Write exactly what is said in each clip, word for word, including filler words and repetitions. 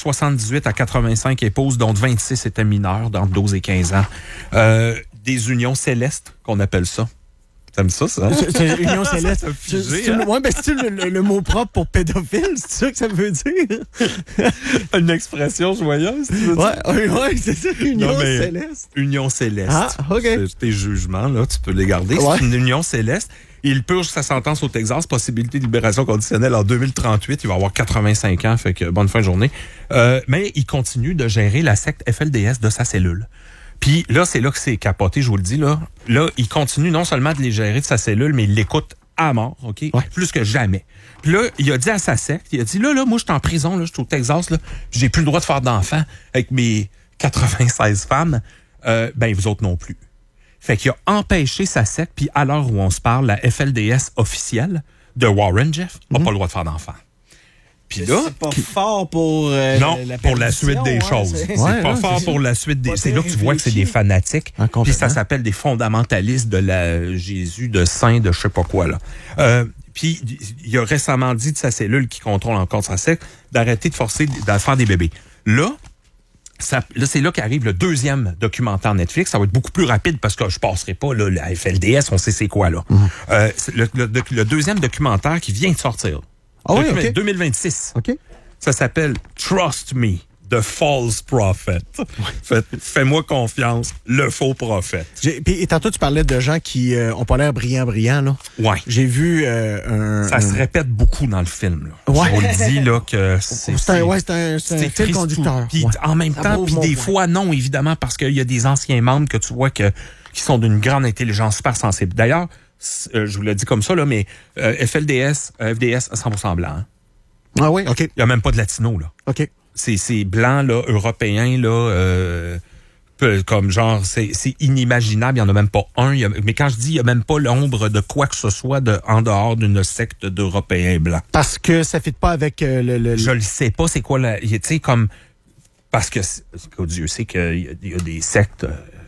soixante-dix-huit à quatre-vingt-cinq épouses, dont vingt-six étaient mineurs, d'entre douze et quinze ans. Euh, des unions célestes, qu'on appelle ça. T'aimes ça, ça? C'est, c'est union céleste. Figé, c'est, hein? ouais, ben c'est le, le, le mot propre pour pédophile, c'est ça que ça veut dire? Une expression joyeuse, tu veux dire? Ouais, ouais, ouais, c'est ça, union Non, mais céleste. Union céleste. Ah, OK. C'est tes jugements, là, tu peux les garder. Ouais. C'est une union céleste. Il purge sa sentence au Texas, possibilité de libération conditionnelle en deux mille trente-huit. Il va avoir quatre-vingt-cinq ans, fait que bonne fin de journée. Euh, mais il continue de gérer la secte F L D S de sa cellule. Puis là, c'est là que c'est capoté, je vous le dis. Là, là il continue non seulement de les gérer de sa cellule, mais il l'écoute à mort, OK? Ouais. Plus que jamais. Puis là, il a dit à sa secte, il a dit, là, là, moi, je suis en prison, là, je suis au Texas, là, j'ai plus le droit de faire d'enfants avec mes quatre-vingt-seize femmes. Euh, ben, vous autres non plus. Fait qu'il a empêché sa secte, puis à l'heure où on se parle, la F L D S officielle de Warren Jeff n'a Mm-hmm. pas le droit de faire d'enfants. Puis là, C'est pas fort pour euh, non, la pour la suite des hein, choses. c'est, C'est c'est pas ouais, fort c'est pour la suite des... Pas C'est là que tu vois que c'est des réfléchi. fanatiques. Ah, complètement. Puis ça s'appelle des fondamentalistes de la Jésus, de saint, de je sais pas quoi, là. Euh, puis il a récemment dit de sa cellule qui contrôle encore sa secte d'arrêter de forcer de faire des bébés. Là, ça, là, c'est là qu'arrive le deuxième documentaire Netflix. Ça va être beaucoup plus rapide parce que je passerai pas là, la F L D S, on sait c'est quoi, là. Mm-hmm. Euh, c'est le, le, le deuxième documentaire qui vient de sortir. Ah oui, Document- OK. deux mille vingt-six. OK. Ça s'appelle Trust Me, The False Prophet. Fait, fais-moi confiance, le faux prophète. J'ai, puis, et tantôt, tu parlais de gens qui euh, ont pas l'air brillants, brillants, là. Ouais. J'ai vu euh, un... Ça un... se répète beaucoup dans le film, là. Ouais. Je vous le dis, là, que c'est... C'est un, ouais, c'est un, c'est un c'est fil triste conducteur. tout. Puis Ouais. en même Ça temps, prouve puis mon des point. fois, non, évidemment, parce qu'il y a des anciens membres que tu vois que, qui sont d'une grande intelligence super sensible. D'ailleurs, euh, je vous l'ai dit comme ça, là, mais euh, F L D S, euh, F D S, cent pour cent blanc. Hein. Ah oui, OK. Il n'y a même pas de latino, là. OK. C'est, c'est blanc, là, européen, là, euh, peu- comme genre, c'est, c'est inimaginable, il n'y en a même pas un. Il y a- mais quand je dis, il n'y a même pas l'ombre de quoi que ce soit de, en dehors d'une secte d'Européens blancs. Parce que ça ne fit pas avec euh, le... le, le... Je le sais pas, c'est quoi la... Tu sais, comme... Parce que, c'est- que Dieu sait qu'il y a, il y a des sectes, euh,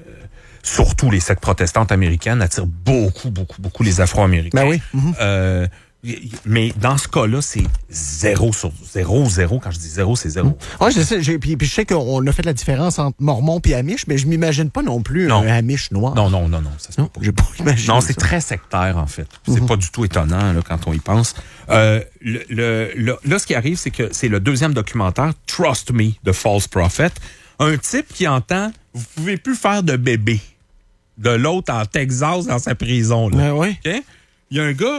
surtout les sectes protestantes américaines, attirent beaucoup, beaucoup, beaucoup les Afro-Américains. Ben oui. Mhm. Euh, mais dans ce cas-là, c'est zéro sur zéro, zéro. Quand je dis zéro, c'est zéro. Ouais, je sais, j'ai, puis, puis je sais qu'on a fait la différence entre Mormon et Amish, mais je m'imagine pas non plus Non. un Amish noir. Non, non, non, non, ça se Non, peut pas. j'ai pas imaginé. Non, c'est ça. très sectaire, en fait. C'est pas du tout étonnant là, quand on y pense. Euh, le, le, le- là, ce qui arrive, c'est que c'est le deuxième documentaire, Trust Me, The False Prophet. Un type qui entend, vous pouvez plus faire de bébé. De l'autre en Texas, dans sa prison. Là. Ben oui. OK? Il y a un gars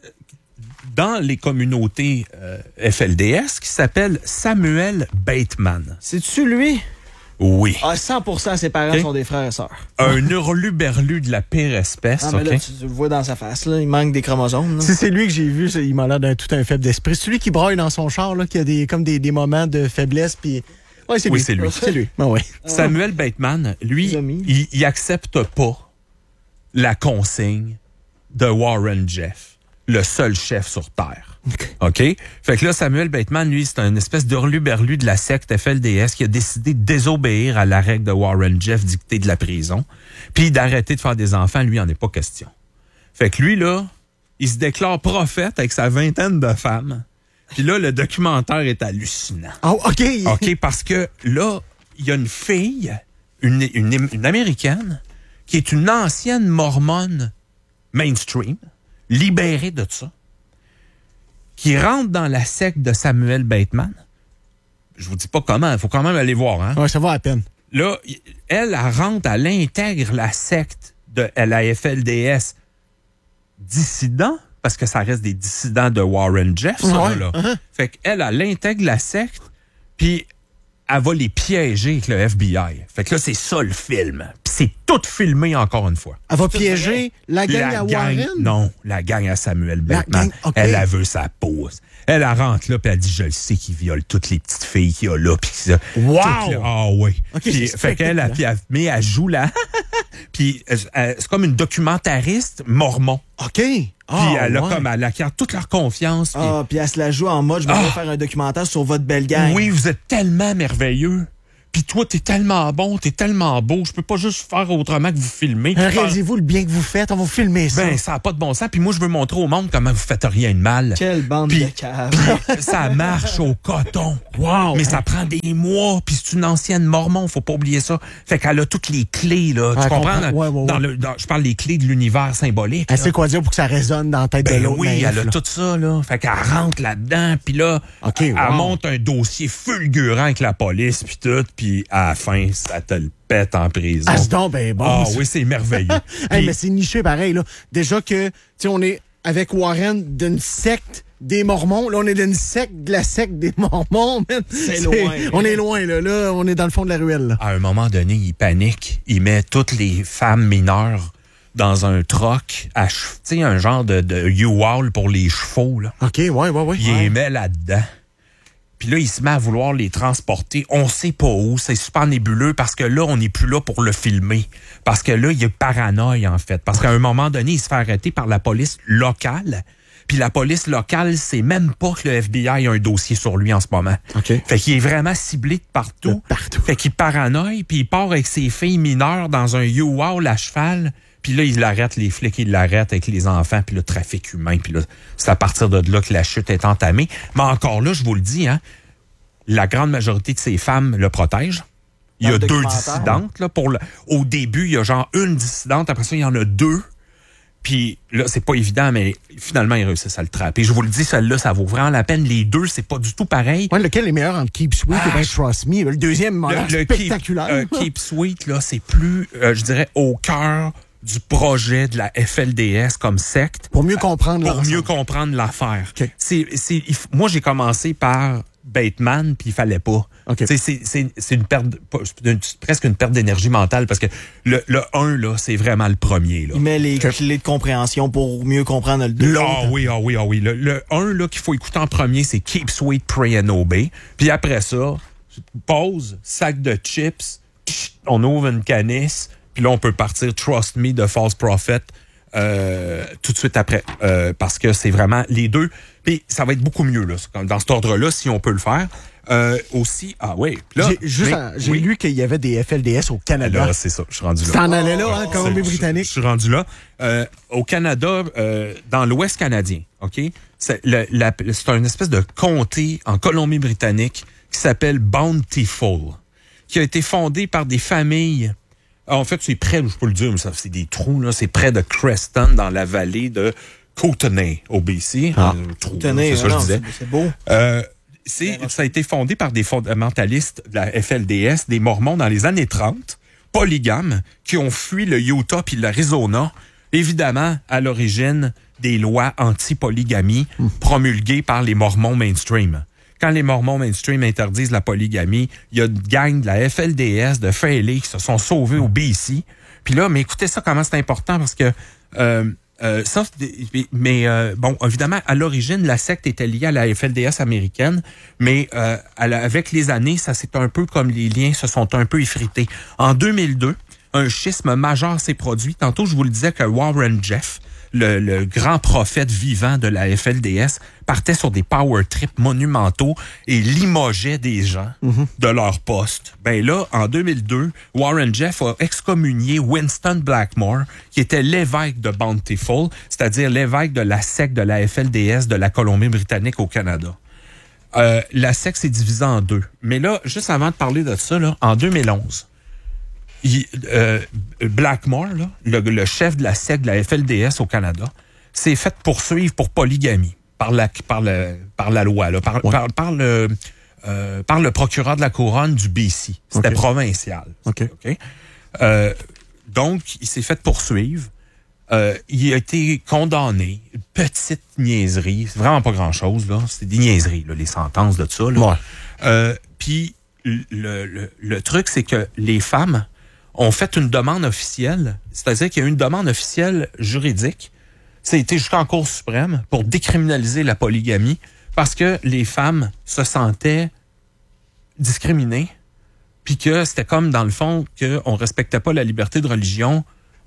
dans les communautés euh, F L D S qui s'appelle Samuel Bateman. C'est-tu lui? Oui. Ah, cent pour cent ses parents OK. sont des frères et sœurs. Un hurluberlu de la pire espèce. Ah, mais là, OK? tu, tu le vois dans sa face, là, il manque des chromosomes. là. Si c'est lui que j'ai vu, c'est- il m'a l'air d'un tout un faible d'esprit. C'est celui qui braille dans son char, là, qui a des, comme des, des moments de faiblesse, puis... Ouais, c'est Oui, lui. c'est lui. C'est lui. Ben oui. Samuel Bateman, lui, Les amis. il, il accepte pas la consigne de Warren Jeff, le seul chef sur Terre. OK. OK? Fait que là, Samuel Bateman, lui, c'est un espèce d'hurluberlu de la secte F L D S qui a décidé de désobéir à la règle de Warren Jeff dictée de la prison, puis d'arrêter de faire des enfants, lui, il en est pas question. Fait que lui, là, il se déclare prophète avec sa vingtaine de femmes. Puis là, le documentaire est hallucinant. Oh, OK. OK, parce que là, il y a une fille, une, une, une Américaine, qui est une ancienne mormone mainstream, libérée de ça, qui rentre dans la secte de Samuel Bateman. Je vous dis pas comment, il faut quand même aller voir. Hein? Ouais, ça va à peine. Là, elle, elle rentre, elle intègre la secte de la F L D S dissident, parce que ça reste des dissidents de Warren Jeff, ça, Ouais. là. Uh-huh. Fait qu'elle, elle intègre la secte, puis elle va les piéger avec le F B I. Fait que là, c'est ça le film. Puis c'est tout filmé encore une fois. Elle va piéger la gang à Warren? Non, la gang à Samuel La Bateman. gang, OK. Elle, elle veut sa pause. Elle, elle rentre là, puis elle dit, je le sais qu'il viole toutes les petites filles qu'il y a là. Puis ça, Wow! toutes, là. Ah oui. OK, Puis, c'est fait qu'elle, elle, puis elle- mais elle joue là. Puis euh, euh, c'est comme une documentariste mormon. OK. Puis Ah, elle a ouais. comme, elle acquiert toute leur confiance. puis- Ah, puis elle se la joue en mode, je vais Ah. faire un documentaire sur votre belle gang. Oui, vous êtes tellement merveilleux. Puis toi, t'es tellement bon, t'es tellement beau, je peux pas juste faire autrement que vous filmer. Réalisez-vous le bien que vous faites, on va vous filmer ça. Ben, ça n'a pas de bon sens. Puis moi, je veux montrer au monde comment vous faites rien de mal. Quelle bande puis, de caves. Puis ça marche au coton. Wow. Mais ça prend des mois. Puis c'est une ancienne mormon, faut pas oublier ça. Fait qu'elle a toutes les clés, là. Tu ah, comprends? comprends. Ouais, ouais, ouais. Dans le, dans, je parle des clés de l'univers symbolique. Elle sait quoi dire pour que ça résonne dans la tête ben de l'autre. oui, naïf, elle a là. tout ça, là. Fait qu'elle rentre là-dedans. Puis là, okay, elle, wow. elle monte un dossier fulgurant avec la police, puis tout. Puis à la fin, ça te le pète en prison. Ah, c'est donc ben bon. Ah ça. oui, c'est merveilleux. Hey, Puis- mais c'est niché pareil, là. Déjà que, tu sais, on est avec Warren d'une secte des Mormons. Là, on est d'une secte de la secte des Mormons, man. C'est loin. On est loin, là. Là, on est dans le fond de la ruelle, là. À un moment donné, il panique. Il met toutes les femmes mineures dans un troc, à che- tu sais, un genre de, de U-Haul pour les chevaux, là. OK, ouais, ouais, ouais. Il les met là-dedans. Puis là, il se met à vouloir les transporter. On sait pas où. C'est super nébuleux parce que là, on n'est plus là pour le filmer. Parce que là, il y a paranoïa, en fait. Parce qu'à un moment donné, il se fait arrêter par la police locale. Puis la police locale sait même pas que le F B I a un dossier sur lui en ce moment. OK. Fait qu'il est vraiment ciblé de partout. De partout. Fait qu'il paranoïe, puis il part avec ses filles mineures dans un U-Haul à cheval. Puis là, il l'arrête, les flics, ils l'arrêtent avec les enfants, puis le trafic humain. Puis là, c'est à partir de là que la chute est entamée. Mais encore là, je vous le dis, hein, la grande majorité de ces femmes le protègent. Il y Dans a le deux documentaire. dissidentes. Là, pour le... Au début, il y a genre une dissidente. Après ça, il y en a deux. Puis là, c'est pas évident, mais finalement, ils réussissent à le trapper. Je vous le dis, celle-là, ça vaut vraiment la peine. Les deux, c'est pas du tout pareil. Ouais, lequel est meilleur entre Keep Sweet Ah, et ben Trust Me? Le deuxième m'a l'air Le, le keep, spectaculaire. euh, Keep Sweet, là, c'est plus, euh, je dirais, au cœur du projet de la F L D S comme secte. Pour mieux comprendre Pour l'ensemble. mieux comprendre l'affaire. OK. C'est, c'est, il f- moi, j'ai commencé par Bateman, puis il fallait pas. OK. Tu sais, C'est, c'est, c'est une perte, pas- c'est une- presque une perte d'énergie mentale parce que le, le un, là, c'est vraiment le premier. Là. Il met les clés de compréhension pour mieux comprendre le deux. Ah oui, ah oui, ah oui. Le, le un là, qu'il faut écouter en premier, c'est Keep Sweet, Pray and Obey. Puis après ça, pause, sac de chips, tch, on ouvre une canisse, puis là, on peut partir Trust Me de False Prophet euh, tout de suite après. Euh, parce que c'est vraiment les deux. Puis ça va être beaucoup mieux, là, dans cet ordre-là, si on peut le faire. Euh, aussi, ah oui. Là, J'ai juste mais- en- j'ai oui. lu qu'il y avait des F L D S au Canada. Là, c'est ça, je suis rendu là. T'en allais là, hein, C'est- Colombie-Britannique. Je, je suis rendu là. Euh, au Canada, euh, dans l'Ouest canadien, OK? C'est, le, la- c'est une espèce de comté en Colombie-Britannique qui s'appelle Bountiful, qui a été fondé par des familles. En fait, c'est près, je peux le dire, mais ça, c'est des trous, là. C'est près de Creston, dans la vallée de Kootenay, au B C. Ah. Euh, trou, Tenez, c'est ça que je non, disais. c'est c'est beau. Euh, c'est, ça a été fondé par des fondamentalistes de la F L D S, des Mormons dans les années trente, polygames, qui ont fui le Utah puis l'Arizona, évidemment à l'origine des lois anti-polygamie promulguées par les Mormons mainstream. Quand les Mormons mainstream interdisent la polygamie, il y a une gang de la F L D S, de Fairley, qui se sont sauvés au B C. Puis là, mais écoutez ça, comment c'est important, parce que... Euh, Euh, ça, c'est- mais euh, bon, évidemment, à l'origine, la secte était liée à la F L D S américaine, mais euh, à la- avec les années, ça c'est un peu comme les liens se sont un peu effrités. En deux mille deux, un schisme majeur s'est produit. Tantôt, je vous le disais que Warren Jeff, le, le grand prophète vivant de la F L D S, partait sur des power trips monumentaux et limogeait des gens de leur poste. Ben là, en deux mille deux, Warren Jeff a excommunié Winston Blackmore, qui était l'évêque de Bountiful, c'est-à-dire l'évêque de la secte de la F L D S de la Colombie-Britannique au Canada. Euh, la secte s'est divisée en deux. Mais là, juste avant de parler de ça, là, en deux mille onze, il, euh, Blackmore, là, le, le chef de la secte de la F L D S au Canada, s'est fait poursuivre pour polygamie par la, par le, par la loi, là, par, Ouais. par, par le, euh, par le procureur de la couronne du B C. C'était OK. provincial. OK. OK? Euh, donc, il s'est fait poursuivre. Euh, il a été condamné. Une petite niaiserie. C'est vraiment pas grand-chose, là. C'est des niaiseries, là, les sentences de ça, là. Ouais. Euh, puis, le, le, le truc, c'est que les femmes ont fait une demande officielle. C'est-à-dire qu'il y a eu une demande officielle juridique. Ça a été jusqu'en Cour suprême pour décriminaliser la polygamie parce que les femmes se sentaient discriminées puis que c'était comme, dans le fond, qu'on respectait pas la liberté de religion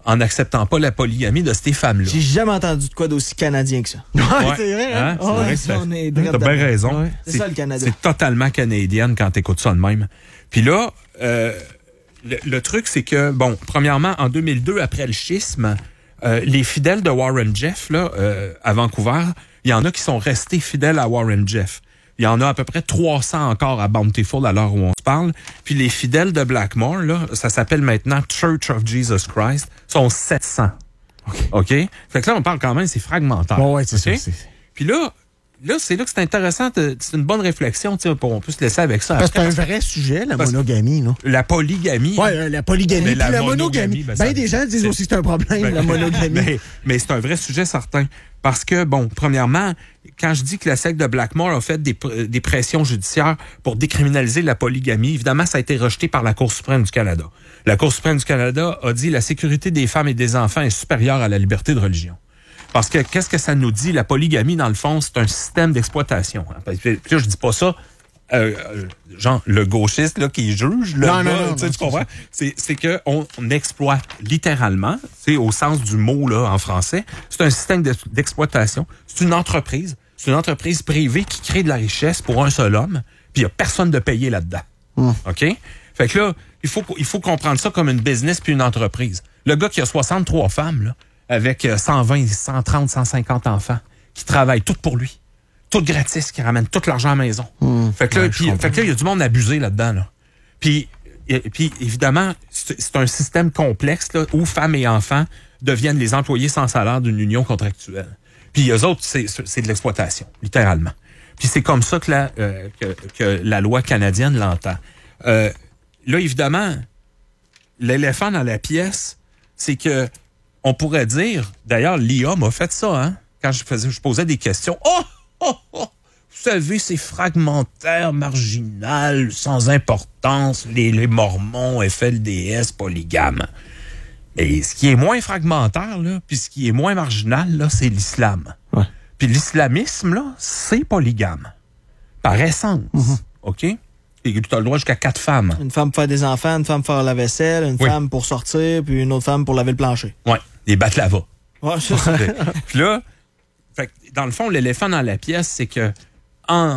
en n'acceptant pas la polygamie de ces femmes-là. J'ai jamais entendu de quoi d'aussi canadien que ça. Ouais, Ouais. c'est vrai, hein? Hein? C'est Ouais. vrai que ça- on est T'as direct bien dedans. raison. Ouais. C'est ça, le Canada. C'est totalement canadienne quand t'écoutes ça de même. Puis là, euh, le, le truc, c'est que, bon, premièrement, en deux mille deux, après le schisme, euh, les fidèles de Warren Jeffs, là, euh, à Vancouver, il y en a qui sont restés fidèles à Warren Jeffs. Il y en a à peu près trois cents encore à Bountiful à l'heure où on se parle. Puis les fidèles de Blackmore, là, ça s'appelle maintenant Church of Jesus Christ, sont sept cents. OK? OK? Fait que là, on parle quand même, c'est fragmentaire. Ouais, ouais, c'est OK? ça. c'est- Puis là, là, c'est là que c'est intéressant. de- C'est une bonne réflexion, tu sais, pour on peut se laisser avec ça. Parce que après. c'est un vrai sujet, la Parce- monogamie, là. La polygamie. Ouais, euh, la polygamie. Mais Puis la la, monogamie, monogamie. ben, Ben, ça- des gens disent c'est- aussi que c'est un problème, Ben, la monogamie. Mais, mais c'est un vrai sujet certain. Parce que, bon, premièrement, quand je dis que la secte de Blackmore a fait des, pr- des pressions judiciaires pour décriminaliser la polygamie, évidemment, ça a été rejeté par la Cour suprême du Canada. La Cour suprême du Canada a dit la sécurité des femmes et des enfants est supérieure à la liberté de religion. Parce que qu'est-ce que ça nous dit? La polygamie, dans le fond, c'est un système d'exploitation. hein. Puis là, je dis pas ça, euh, euh, genre, le gauchiste là, qui juge, le Non, non, gars, non, tu sais, non, tu comprends? C'est, c'est qu'on on exploite littéralement, c'est au sens du mot là, en français, c'est un système de- d'exploitation. C'est une entreprise. C'est une entreprise privée qui crée de la richesse pour un seul homme, puis il n'y a personne de payé là-dedans. OK? Fait que là, il faut, il faut comprendre ça comme une business puis une entreprise. Le gars qui a soixante-trois femmes, là, avec euh, cent vingt, cent trente, cent cinquante enfants, qui travaillent toutes pour lui, toutes gratis, qui ramènent tout l'argent à la maison. Fait que là, Ouais, je puis- comprends. fait que là, il y a du monde abusé là-dedans, là. Puis, et- puis évidemment, c'est c'est un système complexe là, où femmes et enfants deviennent les employés sans salaire d'une union contractuelle. Puis eux autres, c'est c'est de l'exploitation, littéralement. Puis c'est comme ça que la, euh, que, que la loi canadienne l'entend. Euh, là, évidemment, l'éléphant dans la pièce, c'est que on pourrait dire, d'ailleurs, l'I A m'a fait ça, hein, quand je faisais, je posais des questions. Oh, oh, oh, vous savez, c'est fragmentaire, marginal, sans importance, les, les Mormons, F L D S, polygames. Mais ce qui est moins fragmentaire, là, puis ce qui est moins marginal, là, c'est l'islam. Ouais. Puis l'islamisme, là, c'est polygame. Par essence. OK? Et tu as le droit jusqu'à quatre femmes. Une femme pour faire des enfants, une femme pour faire la vaisselle, une Oui. femme pour sortir, puis une autre femme pour laver le plancher. Ouais. Des batlavas. Ouais, c'est ça. Puis là, fait que, dans le fond, l'éléphant dans la pièce, c'est que en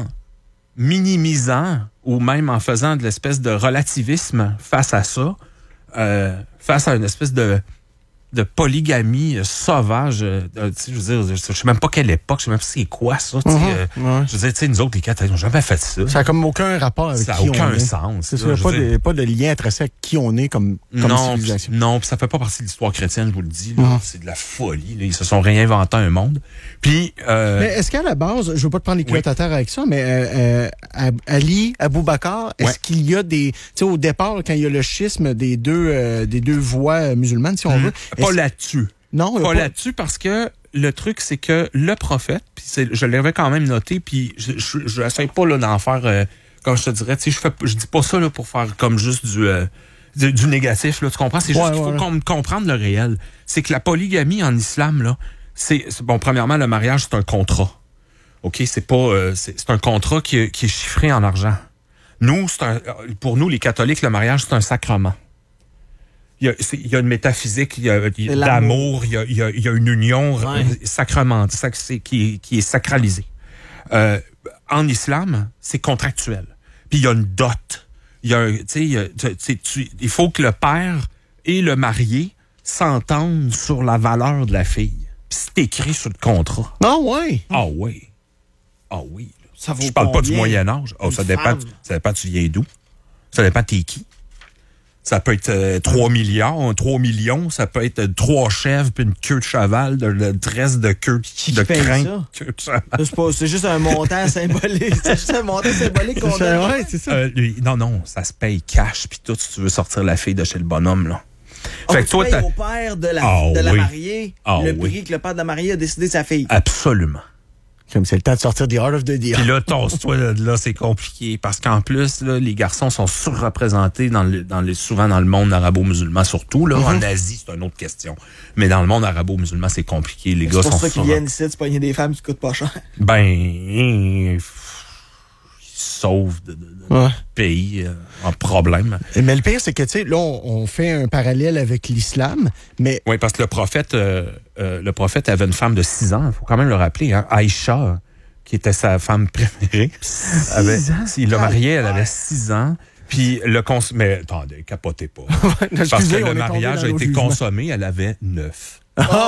minimisant ou même en faisant de l'espèce de relativisme face à ça, euh, face à une espèce de, de polygamie euh, sauvage, euh, euh, tu sais, je veux dire, je sais même pas quelle époque, je sais même pas c'est quoi ça. tu sais, euh, Ouais. Je veux dire, tu sais, nous autres, les catholiques, n'ont jamais fait ça. Ça n'a comme aucun rapport avec Ça n'a qui aucun on est. sens. C'est là, ça, il je n'y a veux pas, dire. de- pas de lien intrinsèque avec qui on est comme, comme Non, civilisation. pis- non, pis ça fait pas partie de l'histoire chrétienne, je vous le dis. là. Mhm. C'est de la folie. Là. Ils se sont réinventés un monde. Puis, euh, Mais est-ce qu'à la base, je veux pas te prendre les culottes Oui. à terre avec ça, mais euh, euh, Ab- Ali, Aboubacar, est-ce Ouais. qu'il y a des... Tu sais, au départ, quand il y a le schisme des deux, euh, des deux voies euh, musulmanes, si on veut... pas est-ce- là-dessus. Non, il y a Pas pas- là-dessus parce que le truc, c'est que le prophète, puis c'est- je l'avais quand même noté, puis je je, je essaie pas là, d'en faire, euh, comme je te dirais, tu sais, je fais, je dis pas ça là, pour faire comme juste du, euh, du, du négatif, là, tu comprends? C'est juste Ouais, qu'il faut ouais. com- comprendre le réel. C'est que la polygamie en islam, là, c'est, c'est- bon, premièrement, le mariage, c'est un contrat. OK? C'est pas, euh, c'est, c'est un contrat qui, est- qui est chiffré en argent. Nous, c'est un, pour nous, les catholiques, le mariage, c'est un sacrement. Il y a, c'est- il y a une métaphysique, il y a, il y a C'est d'amour, il y a, il y a- il y a une union Ouais. euh, sacrement, sac- c'est- qui, est- qui est sacralisée. Euh, en islam, c'est contractuel. Puis il y a une dot. Il y a, un- tu sais, il y a- tu- tu- tu- il faut que le père et le marié s'entendent sur la valeur de la fille. Puis c'est écrit sur le contrat. Ah ouais! Ah oui. Ah oui. Ça vaut Je parle pas du combien? Moyen Âge. Oh, Une ça dépend. femme? Ça dépend tu viens d'où. Ça dépend t'es qui. Ça peut être euh, trois millions, trois millions, ça peut être euh, trois chèvres puis une queue de cheval, de, de tresse de queue Qui de paye crin. ça? Queue de cheval. C'est pas- c'est juste un montant symbolique. C'est juste un montant symbolique qu'on C'est donne. ouais, c'est ça. Euh, lui, non, non, ça se paye cash puis tout si tu veux sortir la fille de chez le bonhomme, là. Oh, Fait tu que toi, payes t'as- au père de la, Ah de la oui. mariée Ah le oui. prix que le père de la mariée a décidé de sa fille. Absolument. Comme c'est le temps de sortir des Art of the Deal. Puis là, tasse-toi, là, là, c'est compliqué. Parce qu'en plus, là, les garçons sont surreprésentés dans le, dans le, souvent dans le monde arabo-musulman, surtout. Là, En Asie, c'est une autre question. Mais dans le monde arabo-musulman, c'est compliqué. Les gars C'est sont pour ça qu'ils surreprésentés. viennent ici, de se pogner des femmes qui coûtent pas cher. Ben, sauve de, de, de ouais. pays euh, en problème. Mais le pire, c'est que, tu sais, là, on, on fait un parallèle avec l'islam, mais... Oui, parce que le prophète, euh, euh, le prophète avait une femme de six ans, il faut quand même le rappeler, hein, Aïcha, qui était sa femme préférée. six ans? Il l'a mariée, elle avait six ans. Puis le cons... Mais attendez, capotez pas. Excusez, Parce que on le est mariage tombé a dans été nos consommé, elle avait neuf.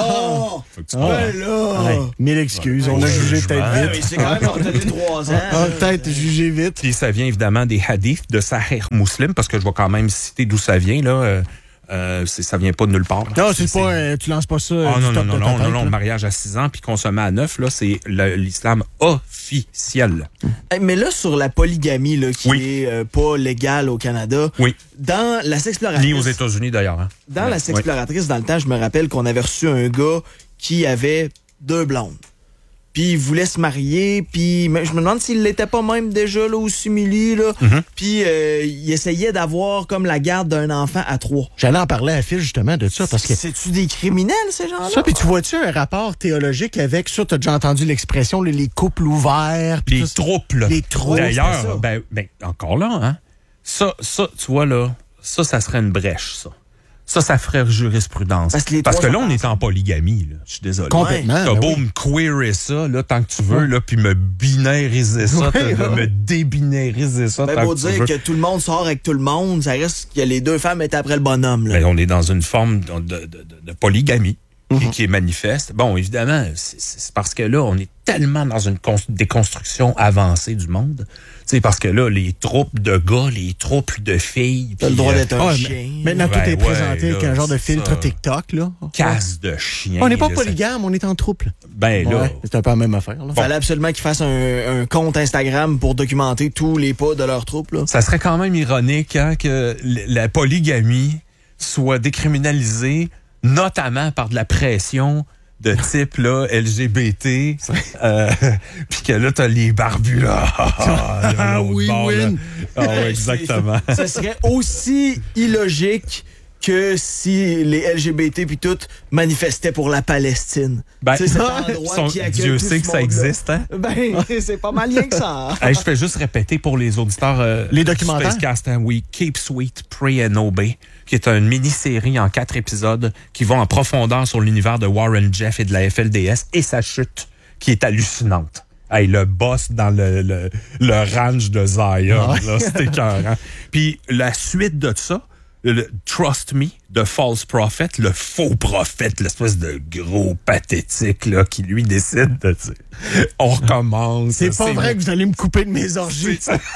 Oh! Faut que tu Ah. parles. Ouais, là! Ouais, mille excuses, Ouais. on a Ouais. jugé Ouais. peut-être Ouais, vite. mais c'est quand même entendu trois ans. Ah, peut-être jugé vite. Puis ça vient évidemment des hadiths de Sahih Muslim, parce que je vais quand même citer d'où ça vient, là. Euh, euh, c'est, ça vient pas de nulle part. Non, c'est pas, euh, tu lances pas ça. Ah du non, non, top non, de ta non, tête, non, non, là. mariage à six ans puis consommé à neuf, là, c'est le- l'islam officiel. Hey, mais là, sur la polygamie, là, qui Oui. est euh, pas légale au Canada, Oui. dans la sexploratrice... Ni aux États-Unis d'ailleurs. Hein. Dans la Oui. sexploratrice, dans le temps, je me rappelle qu'on avait reçu un gars qui avait deux blondes. Puis il voulait se marier, puis mais je me demande s'il l'était pas même déjà là, au simili, là. Mhm. Puis euh, il essayait d'avoir comme la garde d'un enfant à trois. J'allais en parler à Phil, justement, de ça, parce que... C'est-tu des criminels, ces gens-là? Ça, puis tu vois-tu un rapport théologique avec ça? T'as déjà entendu l'expression, là, les couples ouverts. puis Les tout ça. troupes, là. Les troupes, c'est ça. D'ailleurs, ben, ben, encore là, hein. Ça, ça, tu vois, là, ça, ça serait une brèche, ça. Ça, ça ferait jurisprudence. Parce que les Parce que trois là, on sont est en polygamie, là. Je suis désolé. Complètement. T'as ben beau oui. me queerer ça, là, tant que tu veux, là, puis me binariser ça, Ouais, t'as de ouais. me débinariser ça Ben, tant pour que tu dire veux. que tout le monde sort avec tout le monde, ça reste que les deux femmes étaient après le bonhomme, là. Ben, on est dans une forme de, de, de, de polygamie Mhm. qui, qui est manifeste. Bon, évidemment, c'est, c'est parce que là, on est tellement dans une cons- déconstruction avancée du monde. Tu sais, parce que là, les troupes de gars, les troupes de filles... T'as le puis, droit euh, d'être un Ah, chien. mais- Maintenant, Ben tout est ouais, présenté avec là, un genre de c'est filtre ça. TikTok, là. casse de chien. On n'est pas là, polygame, on est en troupe. ça- Ben là... Ouais, c'est un peu la même affaire, là. Fallait absolument qu'ils fassent un, un compte Instagram pour documenter tous les pas de leur troupe, là. Ça serait quand même ironique hein, que l- la polygamie soit décriminalisée, notamment par de la pression de type là, L G B T, euh, puis que là, t'as les barbus là. Ah, Ah l'autre oui, bord, là. win. Ah ouais, exactement. Ce serait aussi illogique que si les L G B T puis tout manifestaient pour la Palestine. Ben, Tu sais, cet endroit son- qui accueille Dieu tout sait ce que ça monde-là. existe, hein? Ben, c'est pas mal rien que ça. Hey, je fais juste répéter pour les auditeurs. euh, Les du documentaires? Spacecast, hein, oui, Keep Sweet, Pray and Obey, qui est une mini-série en quatre épisodes qui va en profondeur sur l'univers de Warren Jeff et de la F L D S et sa chute, qui est hallucinante. Hey, le boss dans le, le, le ranch de Zion, Ouais. là, c'était écœurant. Puis la suite de ça, le Trust Me, de False Prophet, le faux prophète, l'espèce de gros pathétique là, qui lui décide de dire on recommence. C'est pas vrai que vous allez me couper de mes orgies. C'est ça.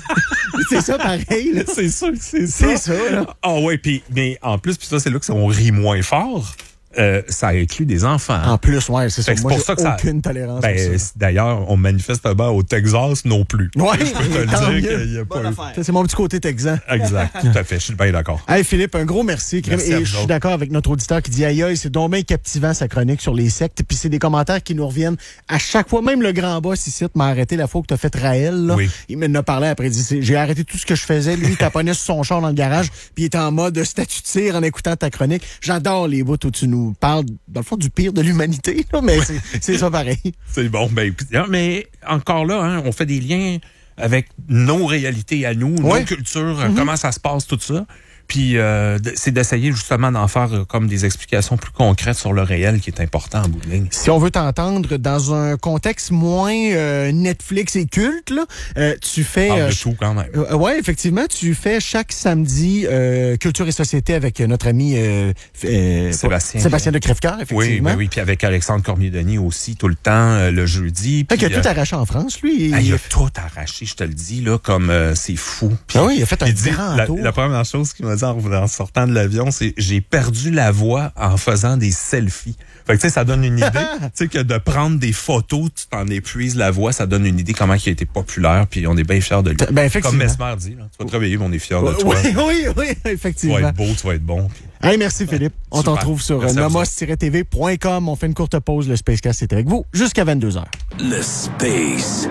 C'est ça pareil, là. C'est sûr que c'est ça. C'est ça, là. Ah ouais, puis mais en plus, puis ça, c'est là que on rit moins fort. Euh, ça inclut des enfants. En plus, ouais, c'est ça. Fait que c'est Moi, pour j'ai ça que ça- aucune tolérance Ben, pour ça. c'est- d'ailleurs, on manifestement au Texas non plus. Ouais, Je peux te le tant dire mieux. qu'il y a Bonne pas eu. affaire. Ça, c'est mon petit côté texan. Exact, tout à fait. Je suis bien d'accord. Hey Philippe, un gros merci. Merci Et à vous je suis autres. d'accord avec notre auditeur qui dit aïe aïe, c'est donc bien captivant sa chronique sur les sectes. Puis c'est des commentaires qui nous reviennent à chaque fois. Même le grand boss ici m'a arrêté la fois que tu as fait Raël. Là. Oui. Il m'en a parlé après. Il dit c'est- j'ai arrêté tout ce que je faisais. Lui, il taponnait sur son char dans le garage. Puis il était en mode statut de tir en écoutant ta chronique. J'adore les bouts où tu nous parles, dans le fond, du pire de l'humanité. Là, mais c'est- c'est ça pareil. C'est bon. Ben, écoute, hein, mais encore là, hein, on fait des liens avec nos réalités à nous, Ouais. nos cultures, comment ça se passe, tout ça. Puis euh, de- c'est d'essayer justement d'en faire euh, comme des explications plus concrètes sur le réel qui est important en bout de ligne. Si on veut t'entendre dans un contexte moins euh, Netflix et culte, là, euh, tu fais... Parle euh, de tout quand même. Euh, ouais, effectivement, tu fais chaque samedi euh, Culture et Société avec euh, notre ami euh, euh, Sébastien. Sébastien de Crèvecoeur, Oui, effectivement. ben oui, puis avec Alexandre Cormier-Denis aussi tout le temps euh, le jeudi. Fait qu'il puis, a tout euh, arraché en France, lui. ah, il il... a tout arraché, je te le dis là, comme euh, c'est fou. Puis, Ah oui, il a fait un il dit, grand la, tour. la première chose qu'il m'a dit en, en sortant de l'avion, c'est j'ai perdu la voix en faisant des selfies. Fait que tu sais, ça donne une idée. Tu sais que de prendre des photos, tu t'en épuises la voix, ça donne une idée comment il a été populaire, puis on est bien fiers de lui. Ben, effectivement. Comme Mesmer dit, là, tu vas travailler, mais on est fiers de toi. Oui, oui, oui, Tu vas effectivement. être beau, tu vas être bon. puis- Hey, merci Philippe. On Super. t'en retrouve sur Merci à vous nomos tiret t v point com. On fait une courte pause. Le Spacecast est avec vous jusqu'à vingt-deux heures. Le Space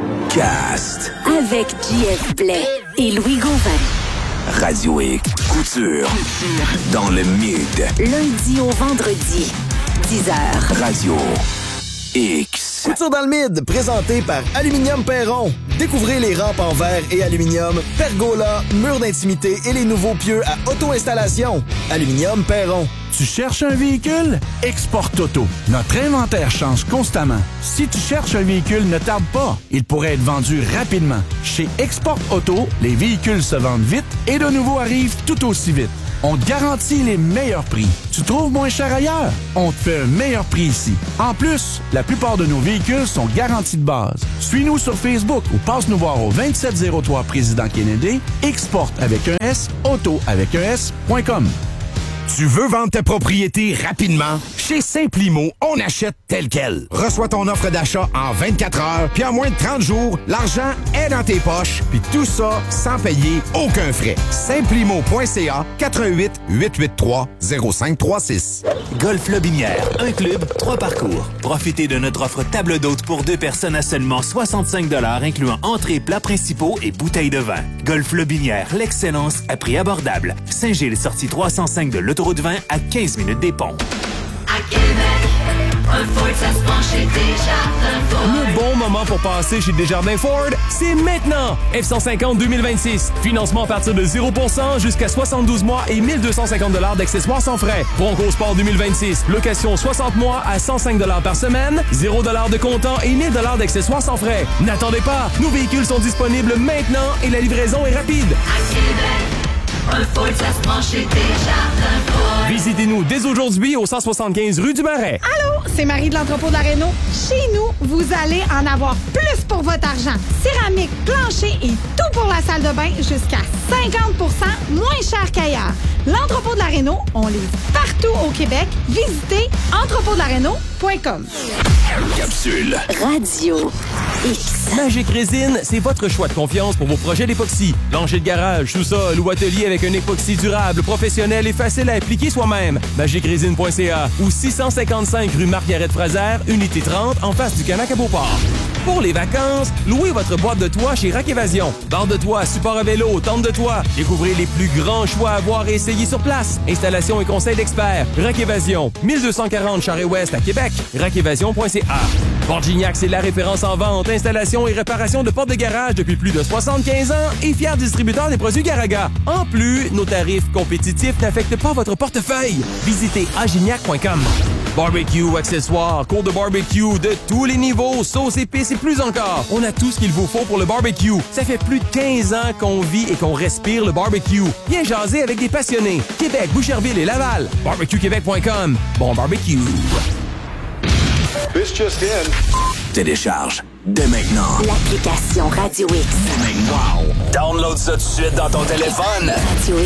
Cast. Avec J F Blais et Louis Gauvin. Radio et couture. Dans le mid. Lundi au vendredi, dix heures. Radio X. Couture dans le mid, présenté par Aluminium Perron. Découvrez les rampes en verre et aluminium, pergola, murs d'intimité et les nouveaux pieux à auto-installation. Aluminium Perron. Tu cherches un véhicule? Export Auto. Notre inventaire change constamment. Si tu cherches un véhicule, ne tarde pas. Il pourrait être vendu rapidement. Chez Export Auto, les véhicules se vendent vite et de nouveaux arrivent tout aussi vite. On te garantit les meilleurs prix. Tu trouves moins cher ailleurs? On te fait un meilleur prix ici. En plus, la plupart de nos véhicules sont garantis de base. Suis-nous sur Facebook ou passe nous voir au vingt-sept zéro trois Président Kennedy, Export avec un S, Auto avec un S, point com. Tu veux vendre ta propriété rapidement? Chez Simplimo, on achète tel quel. Reçois ton offre d'achat en vingt-quatre heures, puis en moins de trente jours, l'argent est dans tes poches, puis tout ça sans payer aucun frais. Simplimo point c a quatre un huit, huit huit trois, zéro cinq trois six. Golf Lobinière, un club, trois parcours. Profitez de notre offre table d'hôte pour deux personnes à seulement soixante-cinq dollars, incluant entrées, plats principaux et bouteilles de vin. Golf Lobinière, l'excellence à prix abordable. Saint-Gilles, sortie trois cent cinq de l'autoroute vingt à quinze minutes des ponts. À Québec, un Ford, ça se prend chez Desjardins Ford. Le bon moment pour passer chez Desjardins Ford, c'est maintenant! F cent cinquante deux mille vingt-six. Financement à partir de zéro pour cent jusqu'à soixante-douze mois et mille deux cent cinquante dollars d'accessoires sans frais. Bronco Sport deux mille vingt-six. Location soixante mois à cent cinq dollars par semaine, zéro dollars de comptant et mille dollars d'accessoires sans frais. N'attendez pas! Nos véhicules sont disponibles maintenant et la livraison est rapide. À Québec, un Ford, ça se prend chez Desjardins Ford. Visitez-nous dès aujourd'hui au cent soixante-quinze rue du Marais. Allô, c'est Marie de l'entrepôt de la Réno. Chez nous, vous allez en avoir plus pour votre argent. Céramique, plancher et tout pour la salle de bain jusqu'à cinquante pour cent moins cher qu'ailleurs. L'entrepôt de la Réno, on livre partout au Québec. Visitez entrepôt de la réno point com. Capsule. Radio X. Magic Résine, c'est votre choix de confiance pour vos projets d'époxy. Plancher de garage, sous-sol ou atelier avec un époxy durable, professionnel et facile à appliquer soi-même. magic résine point c a ou six cent cinquante-cinq rue Marguerite-Fraser, unité trente, en face du Canac à Beauport. Pour les vacances, louez votre boîte de toit chez Rack Évasion. Barre de toit, support à vélo, tente de toit. Découvrez les plus grands choix à voir et essayer sur place. Installation et conseil d'experts. Rack Évasion, mille deux cent quarante Charest-Ouest à Québec. rack évasion point c a. Porte-Gignac, c'est la référence en vente, installation et réparation de portes de garage depuis plus de soixante-quinze ans et fier distributeur des produits Garaga. En plus, nos tarifs compétitifs n'affectent pas votre portefeuille. Visitez agignac point com. Barbecue, accessoires, cours de barbecue de tous les niveaux, sauces, épices et plus encore. On a tout ce qu'il vous faut pour le barbecue. Ça fait plus de quinze ans qu'on vit et qu'on respire le barbecue. Viens jaser avec des passionnés. Québec, Boucherville et Laval. barbecue québec point com. Bon barbecue. This just in. Télécharge dès maintenant L'application Radio X. Wow! Download ça tout de suite dans ton téléphone. Radio